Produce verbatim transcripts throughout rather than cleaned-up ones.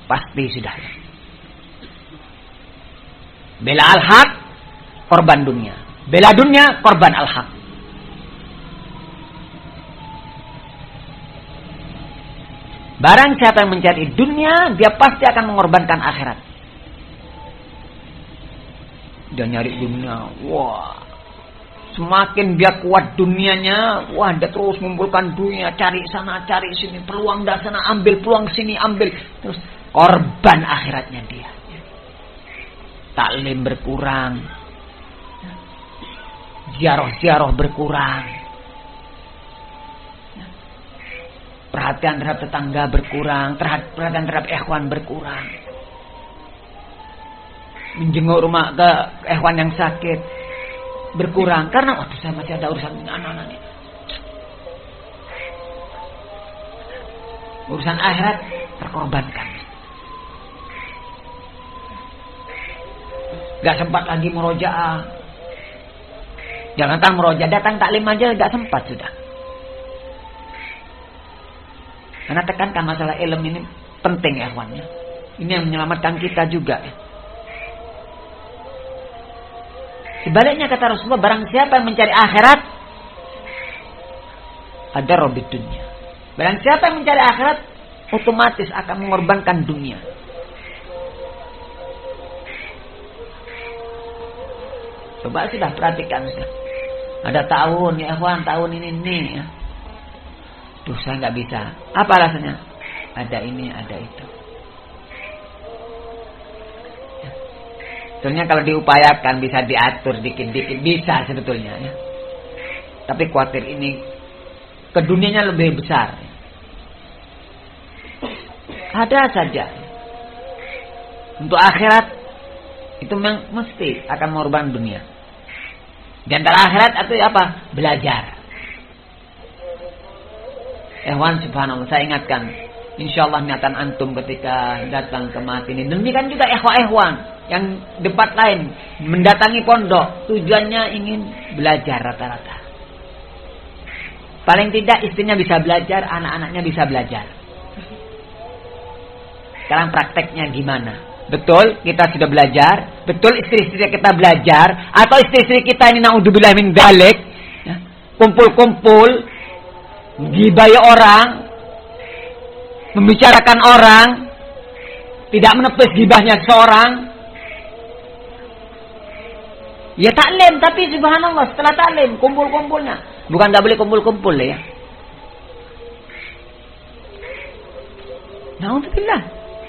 pasti sudah. Bela al-haq, korban dunia. Bela dunia, korban al-haq. Barang siapa yang mencari dunia, dia pasti akan mengorbankan akhirat. Dia nyari dunia, wah, semakin dia kuat dunianya, wah, dia terus mengumpulkan dunia, cari sana, cari sini, peluang dah sana, ambil peluang sini, ambil, terus korban akhiratnya dia. Taklim berkurang, ziarah-ziarah berkurang, perhatian terhadap tetangga berkurang, perhatian terhadap ikhwan berkurang. Menjenguk rumah ke ikhwan yang sakit berkurang karena waktu saya masih ada urusan dengan anak-anak ini. Urusan akhirat terkorbankan. Gak sempat lagi murojaah. Jangan kan murojaah, datang taklim aja gak sempat sudah. Karena tekankan masalah ilmu ini penting ya ikhwannya. Ini yang menyelamatkan kita juga ya. Sebaliknya kata Rasulullah, barang siapa yang mencari akhirat, ada robit dunia. Barang siapa yang mencari akhirat, otomatis akan mengorbankan dunia. Coba sudah perhatikan sudah. Ada tahun ya ikhwan, tahun ini nih ya. Duh, saya nggak bisa. Apa alasannya? Ada ini, ada itu. Sebetulnya kalau diupayakan bisa diatur dikit-dikit, bisa sebetulnya ya. Tapi khawatir ini ke dunianya lebih besar. Ada saja. Untuk akhirat itu memang mesti akan mengorbankan dunia. Di antara akhirat atau apa? Belajar. Ehwan subhanallah, saya ingatkan, insyaallah niatan antum ketika datang ke mati ini. Demikian juga ehwan-ehwan yang debat lain mendatangi pondok, tujuannya ingin belajar rata-rata. Paling tidak istrinya bisa belajar, anak-anaknya bisa belajar. Sekarang prakteknya gimana? Betul kita sudah belajar, betul istri-istri kita belajar, atau istri-istri kita ini naudzubillah min dzalik, ya, kumpul-kumpul, gibai orang, membicarakan orang, tidak menepis gibahnya seorang. Ya taklim, tapi subhanallah setelah taklim kumpul-kumpulnya. Bukan gak boleh kumpul-kumpul ya. Na'udzubillah.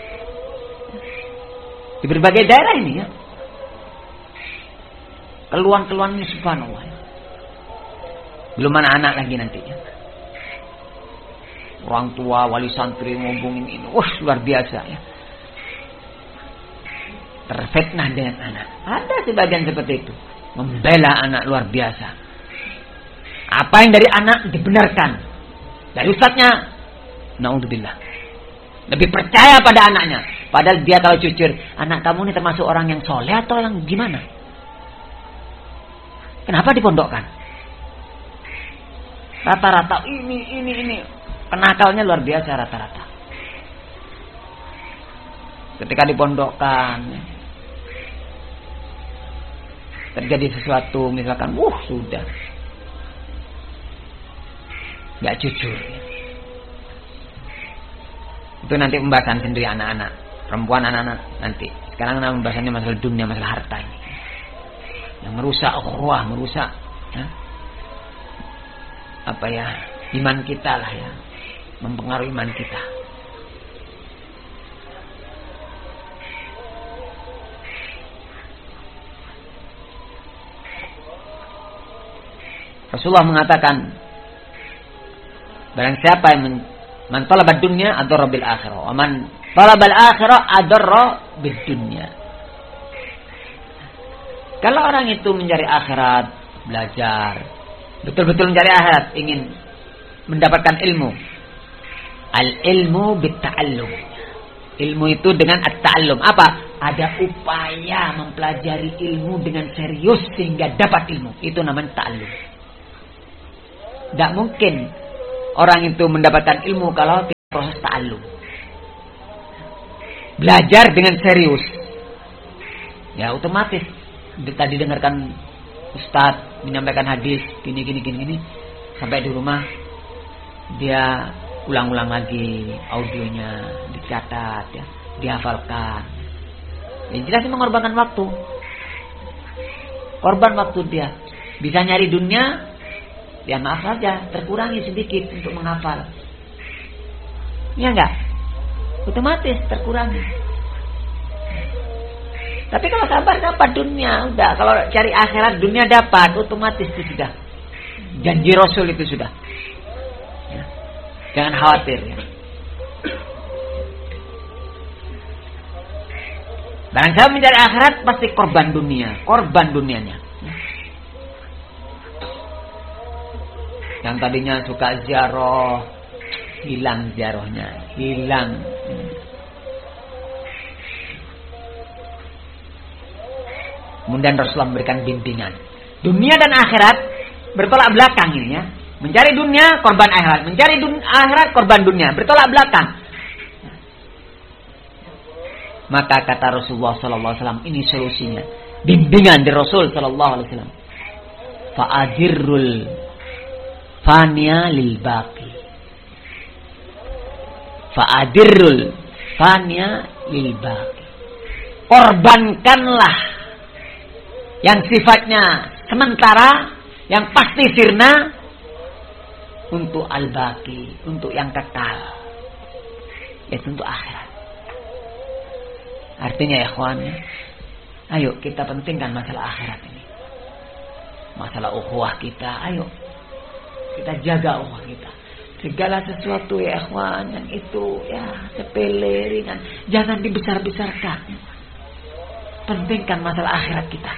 Di berbagai daerah ini ya. Keluhan-keluhan ini subhanallah. Belum anak-anak lagi nanti ya. Orang tua, wali santri ngomongin ini. Wah luar biasa ya. Terfitnah dengan anak. Ada sebagian seperti itu. Membela anak luar biasa. Apa yang dari anak dibenarkan. Dari ustadznya, naudzubillah, lebih percaya pada anaknya. Padahal dia kalau jujur, anak kamu ini termasuk orang yang soleh atau yang gimana? Kenapa dipondokkan? Rata-rata ini, ini, ini. Kenakalnya luar biasa rata-rata. Ketika dipondokkan, terjadi sesuatu misalkan, wuh sudah nggak jujur. Itu nanti pembahasan sendiri anak-anak, perempuan anak-anak nanti. Sekarang pembahasannya masalah dunia, masalah harta ini, yang merusak ukhuwah, merusak ya, apa ya, iman kita lah ya, mempengaruhi iman kita. Rasulullah mengatakan, barang siapa yang man talaba dunya adarra bil akhirah, wa man talaba al akhirah adarra bid dunya. Kalau orang itu mencari akhirat, belajar, betul-betul mencari akhirat, ingin mendapatkan ilmu. Al ilmu bit ta'allum. Ilmu itu dengan at-ta'allum. Apa? Ada upaya mempelajari ilmu dengan serius sehingga dapat ilmu. Itu namanya ta'allum. Tidak mungkin orang itu mendapatkan ilmu kalau tidak proses ta'allum. belajar dengan serius, ya otomatis tadi dengarkan Ustadz menyampaikan hadis gini gini gini gini, sampai di rumah dia ulang-ulang lagi audionya, dicatat ya, dihafalkan. Yang jelas mengorbankan waktu, korban waktu dia. Bisa nyari dunia, ya maaf saja terkurangi sedikit untuk menghafal. Ya enggak? Otomatis terkurangi. Tapi kalau sabar dapat dunia, udah. Kalau cari akhirat dunia dapat, otomatis itu sudah. Janji Rasul itu sudah. Ya. Jangan khawatir ya. Barang siapa mencari akhirat pasti korban dunia, korban dunianya. Ya. Yang tadinya suka ziarah, hilang ziarahnya, hilang. Kemudian Rasulullah memberikan bimbingan. Dunia dan akhirat bertolak belakang ini ya. Mencari dunia, korban akhirat. Mencari dun- akhirat, korban dunia. Bertolak belakang. Maka kata Rasulullah sallallahu alaihi wasallam, ini solusinya. Bimbingan dari Rasul sallallahu alaihi wasallam. Fa'adirrul fania lil baqi. Fa'adirrul fania lil baqi. Korbankanlah yang sifatnya sementara, yang pasti sirna, untuk al-baqi, untuk yang kekal, yaitu untuk akhirat. Artinya ya ikhwan, ayo kita pentingkan masalah akhirat ini, masalah ukhuwah kita. Ayo kita jaga ukhuwah kita. Segala sesuatu ya ikhwan yang itu ya sepele ringan, jangan dibesar-besarkan. Pentingkan masalah akhirat kita.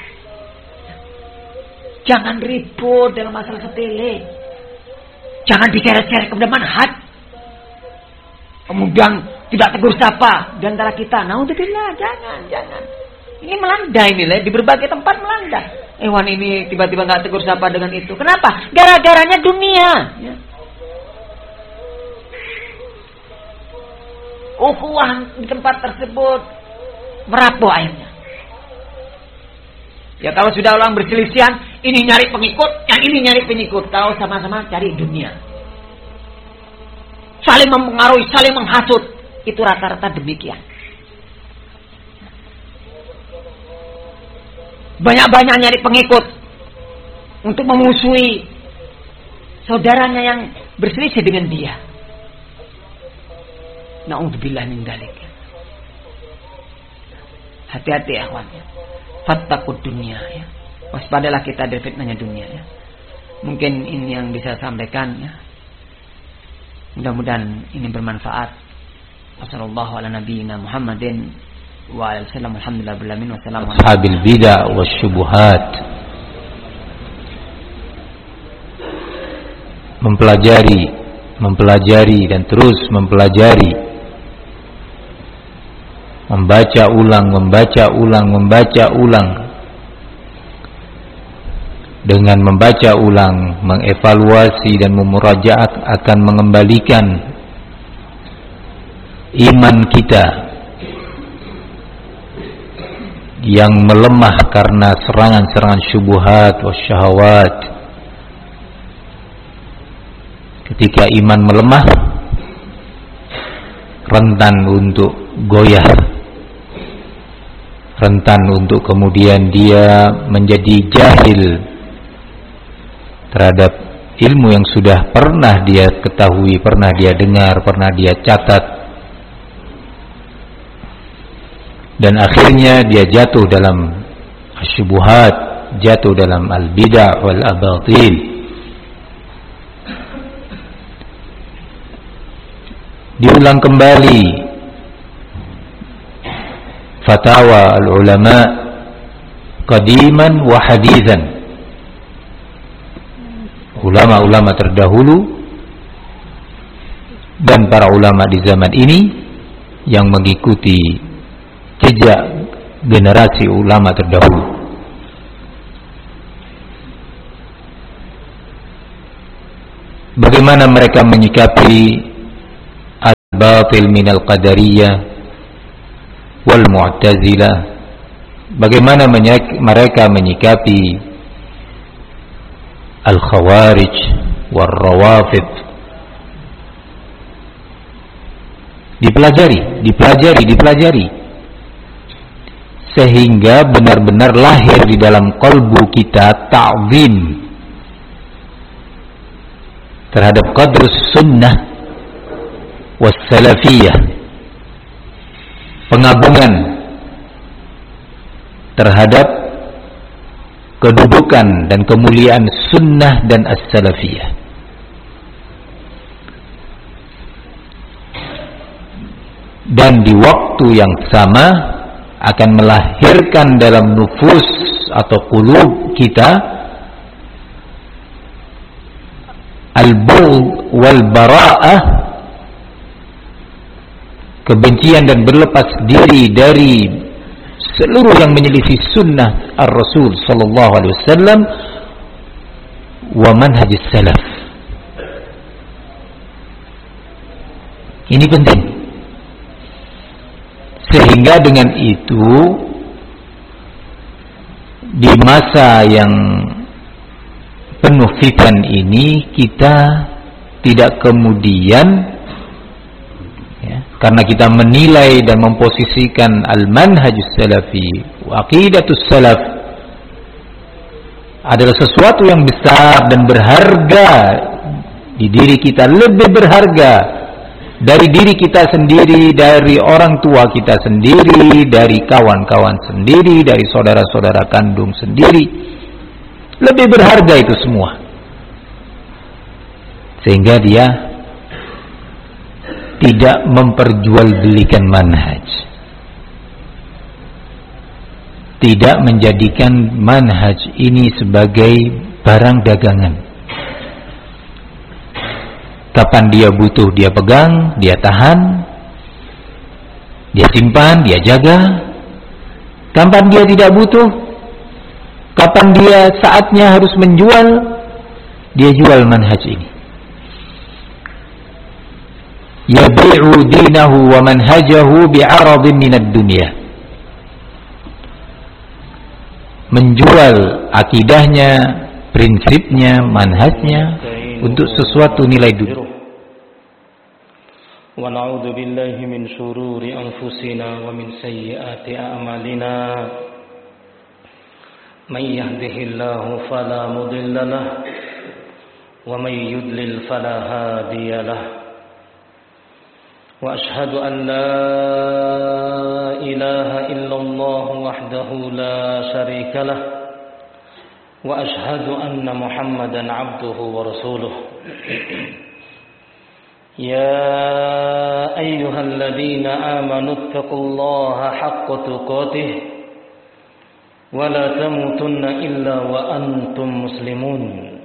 Jangan ribut dalam masalah sepele. Jangan diseret-seret kepada manhaj. Kemudian tidak tegur sapa di antara kita. Naudzubillah, jangan, jangan. Ini melanda ini lah, di berbagai tempat melanda. Ewan ini tiba-tiba nggak tegur sapa dengan itu. Kenapa? Gara-garanya dunia. Ya. Ukhuwah di tempat tersebut merapuh akhirnya. Ya kalau sudah orang berselisihan, ini nyari pengikut, yang ini nyari pengikut, kalau sama-sama cari dunia, saling mempengaruhi, saling menghasut, itu rata-rata demikian. Banyak-banyak nyari pengikut untuk memusuhi saudaranya yang berselisih dengan dia. Na'udzubillah min dzalik. Hati-hati ya kawan. Fattaqud dunia ya. Waspadalah kita dari fitnahnya dunia ya. Mungkin ini yang bisa saya sampaikan ya. Mudah-mudahan ini bermanfaat. Wassallallahu ala nabiyyina Muhammadin wa alihi wasallam. Alhamdulillah bil alamin. Wassalamu alaikum. Ashabil bid'ah wasyubuhat. Mempelajari, mempelajari dan terus mempelajari. Membaca ulang, membaca ulang, membaca ulang. Dengan membaca ulang, mengevaluasi dan memurajaat akan mengembalikan iman kita yang melemah karena serangan-serangan syubhat wasyahawat. Ketika iman melemah, rentan untuk goyah, rentan untuk kemudian dia menjadi jahil terhadap ilmu yang sudah pernah dia ketahui, pernah dia dengar, pernah dia catat, dan akhirnya dia jatuh dalam syubhat, jatuh dalam al-bid'ah wal abatil. Diulang kembali fatwa al-ulama qadiman wa hadithan, ulama-ulama terdahulu dan para ulama di zaman ini yang mengikuti jejak generasi ulama terdahulu. Bagaimana mereka menyikapi al-batil minal qadariyah, wal Mu'tazilah, bagaimana mereka menyikapi Al-Khawarij wal Rawafid. Dipelajari, dipelajari, dipelajari sehingga benar-benar lahir di dalam qalbu kita ta'zim terhadap qadrus sunnah was salafiyah, pengagungan terhadap kedudukan dan kemuliaan sunnah dan as-salafiyah. Dan di waktu yang sama akan melahirkan dalam nufus atau qulub kita al-bughd wal bara'ah, kebencian dan berlepas diri dari seluruh yang menyelisih sunnah ar-Rasul sallallahu alaihi wasallam wa manhaj salaf. Ini penting. Sehingga dengan itu di masa yang penuh fitan ini kita tidak kemudian ya, karena kita menilai dan memposisikan al-manhajus salafi wa aqidatus salaf adalah sesuatu yang besar dan berharga di diri kita, lebih berharga dari diri kita sendiri, dari orang tua kita sendiri, dari kawan-kawan sendiri, dari saudara-saudara kandung sendiri. Lebih berharga itu semua. Sehingga dia tidak memperjualbelikan manhaj. Tidak menjadikan manhaj ini sebagai barang dagangan. Kapan dia butuh, dia pegang, dia tahan, dia simpan, dia jaga. Kapan dia tidak butuh, kapan dia saatnya harus menjual, dia jual manhaj ini. Yabi'u dinahu wa manhajahu bi'aradin minad dunya. Menjual akidahnya, prinsipnya, manhajnya untuk sesuatu nilai dunia. Wa na'udzu billahi min shururi anfusina wa min sayyiati a'malina. May yahdihillahu fala mudilla lahu wa may yudlil fala hadiya lahu. Wa ashhadu an la ilaha illallah wahdahu la syarika lahu. وأشهد أن محمدا عبده ورسوله يا أيها الذين آمنوا اتقوا الله حق تقاته ولا تموتن إلا وأنتم مسلمون